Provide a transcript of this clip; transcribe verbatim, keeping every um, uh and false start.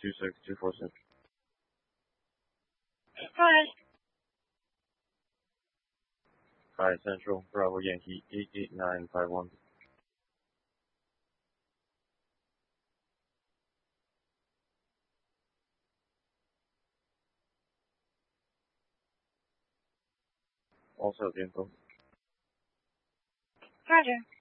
two six two four six. Hi. Hi, Central, Bravo Yankee eight eight nine five one. Also, info. Roger.